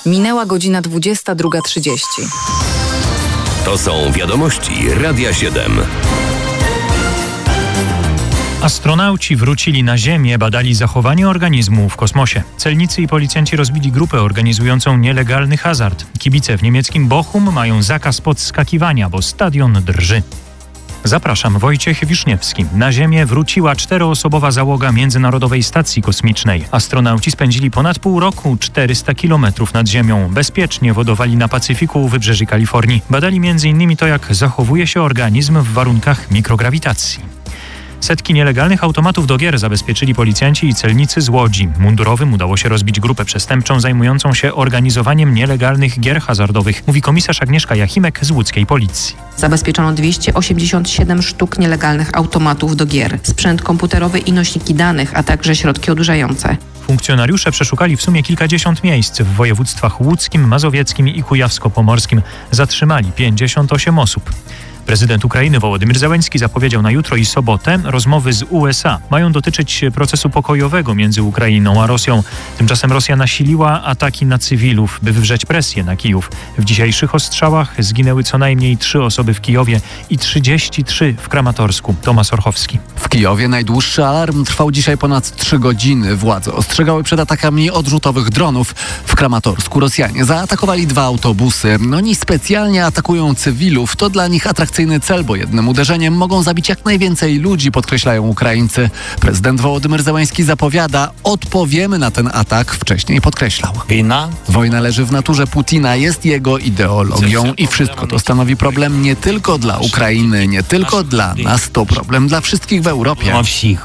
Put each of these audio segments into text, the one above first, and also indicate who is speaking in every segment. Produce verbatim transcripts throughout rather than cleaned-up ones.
Speaker 1: Minęła godzina dwudziesta druga trzydzieści.
Speaker 2: To są wiadomości Radia siedem.
Speaker 3: Astronauci wrócili na Ziemię, badali zachowanie organizmu w kosmosie. Celnicy i policjanci rozbili grupę organizującą nielegalny hazard. Kibice w niemieckim Bochum mają zakaz podskakiwania, bo stadion drży. Zapraszam, Wojciech Wiszniewski. Na Ziemię wróciła czteroosobowa załoga Międzynarodowej Stacji Kosmicznej. Astronauci spędzili ponad pół roku, czterysta kilometrów nad Ziemią. Bezpiecznie wodowali na Pacyfiku u wybrzeży Kalifornii. Badali między innymi to, jak zachowuje się organizm w warunkach mikrograwitacji. Setki nielegalnych automatów do gier zabezpieczyli policjanci i celnicy z Łodzi. Mundurowym udało się rozbić grupę przestępczą zajmującą się organizowaniem nielegalnych gier hazardowych, mówi komisarz Agnieszka Jachimek z łódzkiej policji.
Speaker 4: Zabezpieczono dwieście osiemdziesiąt siedem sztuk nielegalnych automatów do gier, sprzęt komputerowy i nośniki danych, a także środki odurzające.
Speaker 3: Funkcjonariusze przeszukali w sumie kilkadziesiąt miejsc w województwach łódzkim, mazowieckim i kujawsko-pomorskim. Zatrzymali pięćdziesiąt osiem osób. Prezydent Ukrainy Wołodymyr Zełenski zapowiedział na jutro i sobotę rozmowy z U S A. Mają dotyczyć procesu pokojowego między Ukrainą a Rosją. Tymczasem Rosja nasiliła ataki na cywilów, by wywrzeć presję na Kijów. W dzisiejszych ostrzałach zginęły co najmniej trzy osoby w Kijowie i trzydzieści trzy w Kramatorsku. Tomasz Orchowski.
Speaker 5: W Kijowie najdłuższy alarm trwał dzisiaj ponad trzy godziny. Władze ostrzegały przed atakami odrzutowych dronów. W Kramatorsku Rosjanie zaatakowali dwa autobusy. Oni specjalnie atakują cywilów. To dla nich atrakcyjne cel, bo jednym uderzeniem mogą zabić jak najwięcej ludzi, podkreślają Ukraińcy. Prezydent Wołodymyr Zełenski zapowiada, odpowiemy na ten atak, wcześniej podkreślał.
Speaker 6: Wojna?
Speaker 5: Wojna leży w naturze Putina, jest jego ideologią i wszystko to stanowi problem nie tylko dla Ukrainy, nie tylko dla nas, to problem dla wszystkich w Europie.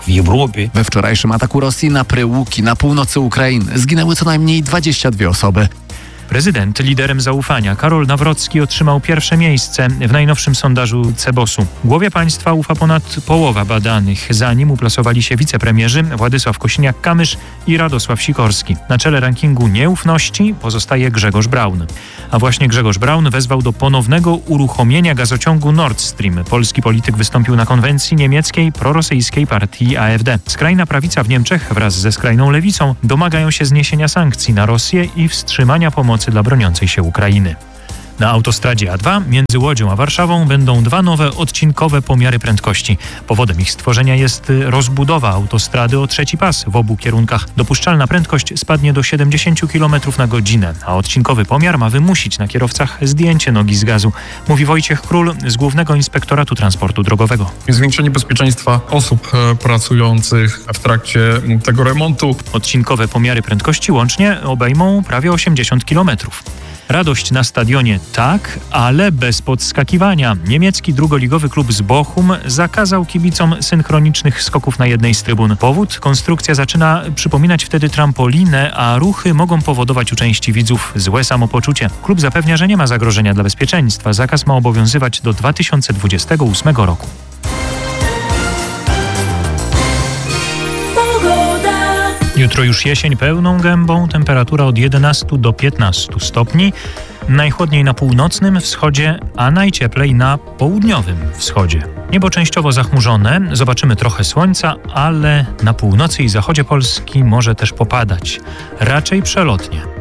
Speaker 5: We wczorajszym ataku Rosji na Pryłuki na północy Ukrainy zginęły co najmniej dwadzieścia dwie osoby.
Speaker 3: Prezydent liderem zaufania Karol Nawrocki otrzymał pierwsze miejsce w najnowszym sondażu Cebosu. Głowie państwa ufa ponad połowa badanych. Za nim uplasowali się wicepremierzy Władysław Kosiniak-Kamysz i Radosław Sikorski. Na czele rankingu nieufności pozostaje Grzegorz Braun. A właśnie Grzegorz Braun wezwał do ponownego uruchomienia gazociągu Nord Stream. Polski polityk wystąpił na konwencji niemieckiej prorosyjskiej partii A F D. Skrajna prawica w Niemczech wraz ze skrajną lewicą domagają się zniesienia sankcji na Rosję i wstrzymania pomocy dla broniącej się Ukrainy. Na autostradzie A dwa między Łodzią a Warszawą będą dwa nowe odcinkowe pomiary prędkości. Powodem ich stworzenia jest rozbudowa autostrady o trzeci pas w obu kierunkach. Dopuszczalna prędkość spadnie do siedemdziesiąt kilometrów na godzinę, a odcinkowy pomiar ma wymusić na kierowcach zdjęcie nogi z gazu, mówi Wojciech Król z Głównego Inspektoratu Transportu Drogowego.
Speaker 7: Zwiększenie bezpieczeństwa osób pracujących w trakcie tego remontu.
Speaker 3: Odcinkowe pomiary prędkości łącznie obejmą prawie osiemdziesiąt kilometrów. Radość na stadionie tak, ale bez podskakiwania. Niemiecki drugoligowy klub z Bochum zakazał kibicom synchronicznych skoków na jednej z trybun. Powód? Konstrukcja zaczyna przypominać wtedy trampolinę, a ruchy mogą powodować u części widzów złe samopoczucie. Klub zapewnia, że nie ma zagrożenia dla bezpieczeństwa. Zakaz ma obowiązywać do dwa tysiące dwudziestego ósmego roku. Jutro już jesień pełną gębą, temperatura od jedenastu do piętnastu stopni. Najchłodniej na północnym wschodzie, a najcieplej na południowym wschodzie. Niebo częściowo zachmurzone, zobaczymy trochę słońca, ale na północy i zachodzie Polski może też popadać. Raczej przelotnie.